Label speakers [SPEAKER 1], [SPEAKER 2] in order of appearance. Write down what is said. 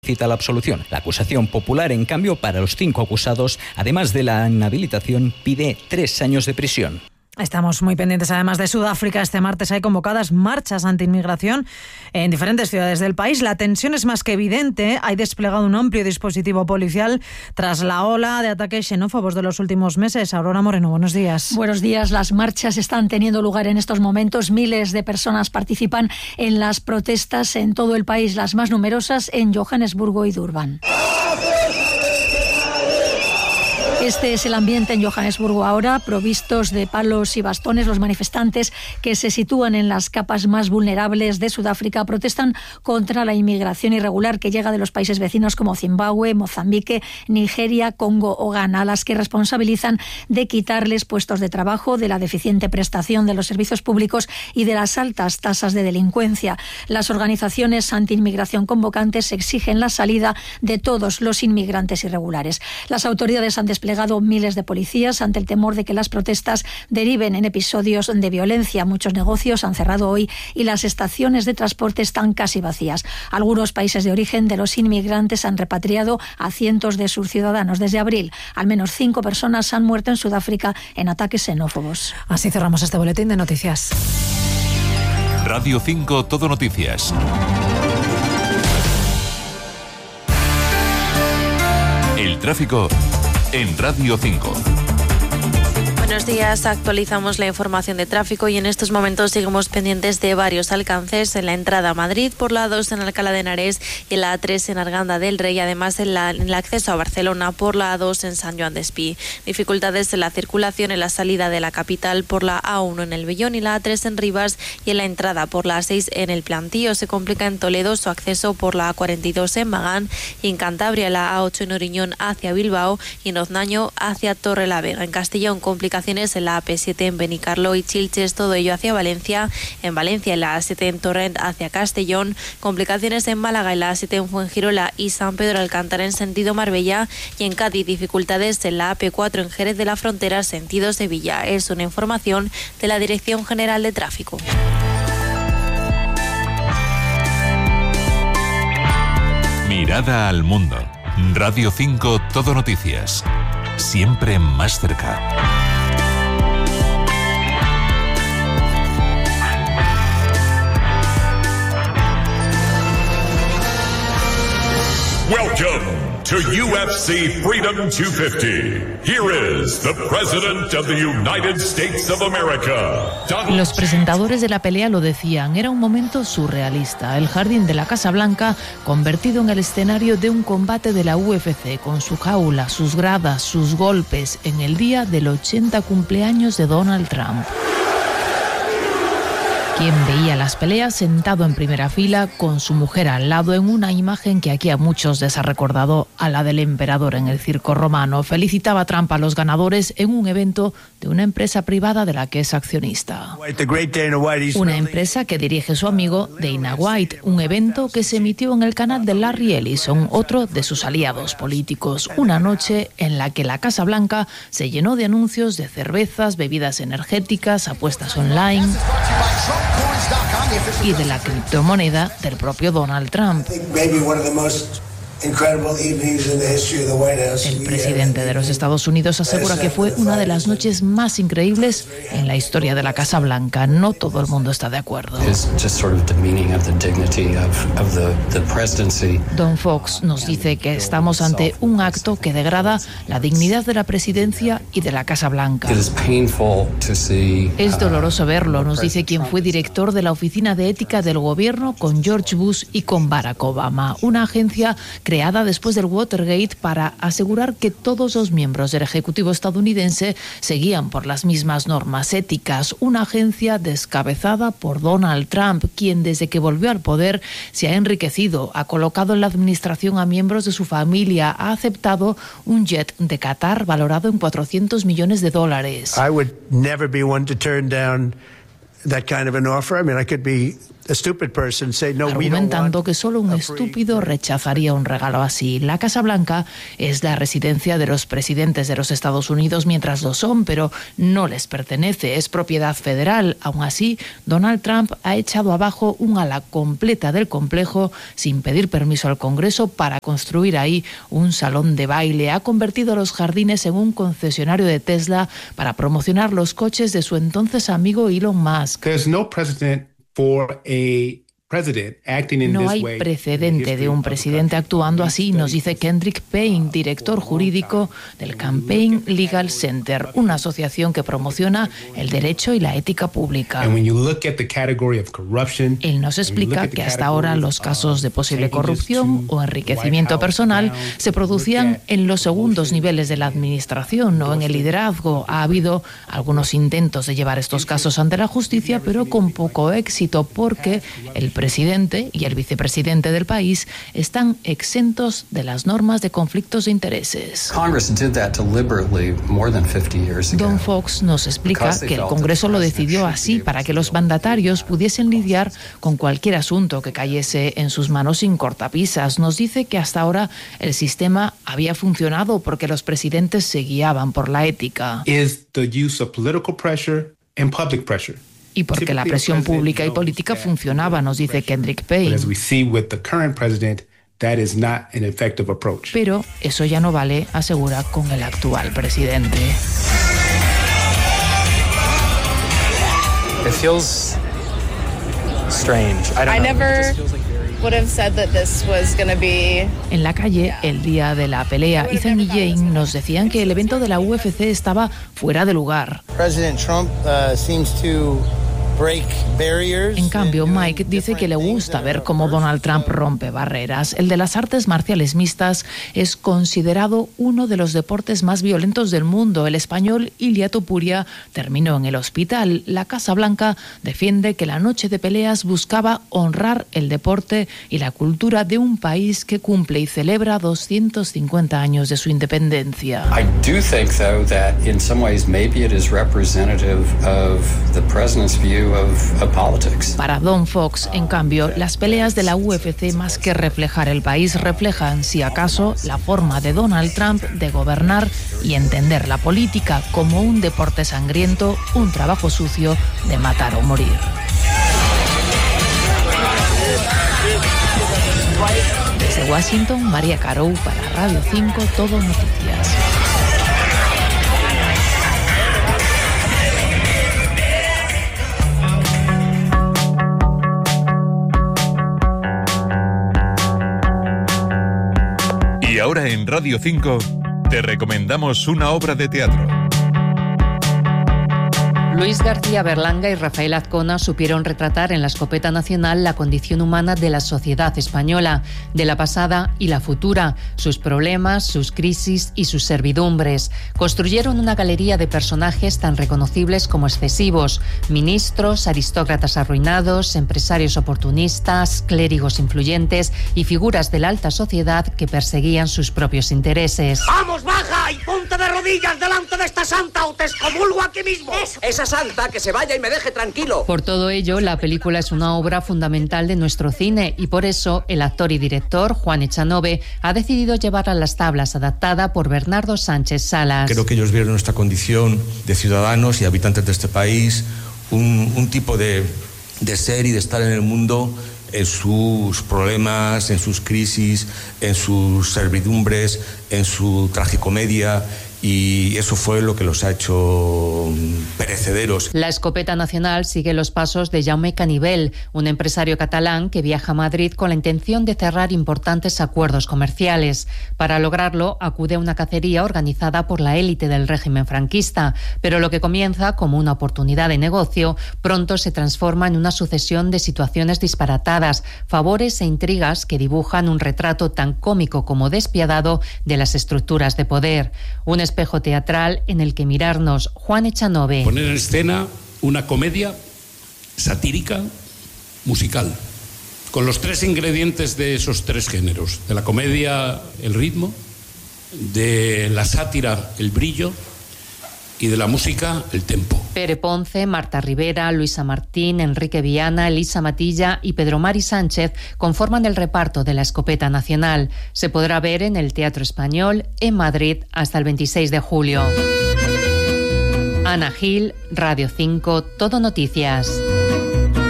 [SPEAKER 1] Cita la absolución. La acusación popular, en cambio, para los 5 acusados, además de la inhabilitación, pide 3 años de prisión.
[SPEAKER 2] Estamos muy pendientes además de Sudáfrica. Este martes hay convocadas marchas anti-inmigración en diferentes ciudades del país. La tensión es más que evidente. Hay desplegado un amplio dispositivo policial tras la ola de ataques xenófobos de los últimos meses. Aurora Moreno, buenos días.
[SPEAKER 3] Buenos días. Las marchas están teniendo lugar en estos momentos. Miles de personas participan en las protestas en todo el país, las más numerosas en Johannesburgo y Durban. Este es el ambiente en Johannesburgo ahora, provistos de palos y bastones. Los manifestantes, que se sitúan en las capas más vulnerables de Sudáfrica, protestan contra la inmigración irregular que llega de los países vecinos como Zimbabue, Mozambique, Nigeria, Congo o Ghana, a las que responsabilizan de quitarles puestos de trabajo, de la deficiente prestación de los servicios públicos y de las altas tasas de delincuencia. Las organizaciones anti-inmigración convocantes exigen la salida de todos los inmigrantes irregulares. Las autoridades han desplegado miles de policías ante el temor de que las protestas deriven en episodios de violencia. Muchos negocios han cerrado hoy y las estaciones de transporte están casi vacías. Algunos países de origen de los inmigrantes han repatriado a cientos de sus ciudadanos. Desde abril, al menos 5 personas han muerto en Sudáfrica en ataques xenófobos.
[SPEAKER 2] Así cerramos este boletín de noticias.
[SPEAKER 4] Radio 5 Todo Noticias. El tráfico en Radio 5.
[SPEAKER 5] Buenos días, actualizamos la información de tráfico y en estos momentos seguimos pendientes de varios alcances en la entrada a Madrid por la A2 en Alcalá de Henares y en la A3 en Arganda del Rey, además en el acceso a Barcelona por la A2 en Sant Joan d'Espí. Dificultades en la circulación en la salida de la capital por la A1 en El Vellón y la A3 en Rivas y en la entrada por la A6 en El Plantío. Se complica en Toledo su acceso por la A42 en Magán y en Cantabria la A8 en Oriñón hacia Bilbao y en Oznaño hacia Torrelavega. En Castellón, complicaciones en la AP7 en Benicarló y Chilches, todo ello hacia Valencia. En Valencia, en la A7 en Torrent hacia Castellón. Complicaciones en Málaga, en la A7 en Fuengirola y San Pedro Alcántara en sentido Marbella. Y en Cádiz, dificultades en la AP4 en Jerez de la Frontera, sentido Sevilla. Es una información de la Dirección General de Tráfico.
[SPEAKER 4] Mirada al mundo. Radio 5 Todo Noticias. Siempre más cerca.
[SPEAKER 6] Welcome to UFC Freedom 250. Here is the President of the United States of America.
[SPEAKER 7] Los presentadores de la pelea lo decían, era un momento surrealista. El jardín de la Casa Blanca convertido en el escenario de un combate de la UFC, con su jaula, sus gradas, sus golpes, en el día del 80 cumpleaños de Donald Trump. Quien veía las peleas sentado en primera fila con su mujer al lado en una imagen que aquí a muchos les ha recordado a la del emperador en el circo romano. Felicitaba a Trump a los ganadores en un evento de una empresa privada de la que es accionista. Una empresa que dirige su amigo Dana White, un evento que se emitió en el canal de Larry Ellison, otro de sus aliados políticos. Una noche en la que la Casa Blanca se llenó de anuncios de cervezas, bebidas energéticas, apuestas online y de la criptomoneda del propio Donald Trump. El presidente de los Estados Unidos asegura que fue una de las noches más increíbles en la historia de la Casa Blanca. No todo el mundo está de acuerdo. Don Fox nos dice que estamos ante un acto que degrada la dignidad de la presidencia y de la Casa Blanca. Es doloroso verlo, nos dice quien fue director de la Oficina de Ética del Gobierno con George Bush y con Barack Obama, una agencia creada después del Watergate para asegurar que todos los miembros del Ejecutivo estadounidense seguían por las mismas normas éticas. Una agencia descabezada por Donald Trump, quien desde que volvió al poder se ha enriquecido, ha colocado en la administración a miembros de su familia, ha aceptado un jet de Qatar valorado en $400 millones.
[SPEAKER 8] I would never be one to turn down that kind of an offer. I mean, I could be
[SPEAKER 7] argumentando que solo un estúpido rechazaría un regalo así. La Casa Blanca es la residencia de los presidentes de los Estados Unidos mientras lo son, pero no les pertenece, es propiedad federal. Aún así, Donald Trump ha echado abajo un ala completa del complejo sin pedir permiso al Congreso para construir ahí un salón de baile. Ha convertido los jardines en un concesionario de Tesla para promocionar los coches de su entonces amigo Elon Musk. No hay precedente de un presidente actuando así, nos dice Kendrick Payne, director jurídico del Campaign Legal Center, una asociación que promociona el derecho y la ética pública. Él nos explica que hasta ahora los casos de posible corrupción o enriquecimiento personal se producían en los segundos niveles de la administración o en el liderazgo. Ha habido algunos intentos de llevar estos casos ante la justicia, pero con poco éxito, porque el presidente y el vicepresidente del país están exentos de las normas de conflictos de intereses. Don Fox nos explica que el Congreso lo decidió así para que los mandatarios pudiesen lidiar con cualquier asunto que cayese en sus manos sin cortapisas. Nos dice que hasta ahora el sistema había funcionado porque los presidentes se guiaban por la ética. Y porque la presión pública y política funcionaba, nos dice Kendrick Payne. Pero eso ya no vale, asegura, con el actual presidente.
[SPEAKER 8] It feels strange. I never would have said that this was going to be.
[SPEAKER 7] En la calle, el día de la pelea, Ethan y Jane nos decían que el evento de la UFC estaba fuera de lugar.
[SPEAKER 9] President Trump seems to
[SPEAKER 7] En cambio, Mike dice que le gusta ver cómo Donald Trump rompe barreras. El de las artes marciales mixtas es considerado uno de los deportes más violentos del mundo. El español Ilia Topuria terminó en el hospital. La Casa Blanca defiende que la noche de peleas buscaba honrar el deporte y la cultura de un país que cumple y celebra 250 años de su independencia.
[SPEAKER 10] I do think, though, that in some ways maybe it is representative of the president's view of politics.
[SPEAKER 7] Para Don Fox, en cambio, las peleas de la UFC, más que reflejar el país, reflejan, si acaso, la forma de Donald Trump de gobernar y entender la política como un deporte sangriento, un trabajo sucio de matar o morir. Desde Washington, María Carou para Radio 5, Todo Noticias.
[SPEAKER 4] Y ahora en Radio 5 te recomendamos una obra de teatro.
[SPEAKER 11] Luis García Berlanga y Rafael Azcona supieron retratar en la escopeta nacional la condición humana de la sociedad española, de la pasada y la futura, sus problemas, sus crisis y sus servidumbres. Construyeron una galería de personajes tan reconocibles como excesivos: ministros, aristócratas arruinados, empresarios oportunistas, clérigos influyentes y figuras de la alta sociedad que perseguían sus propios intereses.
[SPEAKER 12] ¡Vamos, baja y ponte de rodillas delante de esta santa o te excomulgo aquí mismo! ¡Esa santa, que se vaya y me deje tranquilo!
[SPEAKER 11] Por todo ello, la película es una obra fundamental de nuestro cine y por eso el actor y director Juan Echanove ha decidido llevar a las tablas, adaptada por Bernardo Sánchez Salas.
[SPEAKER 13] Creo que ellos vieron nuestra condición de ciudadanos y habitantes de este país, un tipo de ser y de estar en el mundo, en sus problemas, en sus crisis, en sus servidumbres, en su tragicomedia. Y eso fue lo que los ha hecho perecederos.
[SPEAKER 11] La escopeta nacional sigue los pasos de Jaume Canivel, un empresario catalán que viaja a Madrid con la intención de cerrar importantes acuerdos comerciales. Para lograrlo, acude a una cacería organizada por la élite del régimen franquista, pero lo que comienza como una oportunidad de negocio pronto se transforma en una sucesión de situaciones disparatadas, favores e intrigas que dibujan un retrato tan cómico como despiadado de las estructuras de poder. Un espejo teatral en el que mirarnos, Juan Echanove.
[SPEAKER 14] Poner en escena una comedia satírica, musical, con los tres ingredientes de esos tres géneros: de la comedia, el ritmo; de la sátira, el brillo; y de la música el tempo.
[SPEAKER 11] Pere Ponce, Marta Rivera, Luisa Martín, Enrique Viana, Elisa Matilla y Pedro Mari Sánchez conforman el reparto de La Escopeta Nacional. Se podrá ver en el Teatro Español en Madrid hasta el 26 de julio. Ana Gil, Radio 5, Todo Noticias.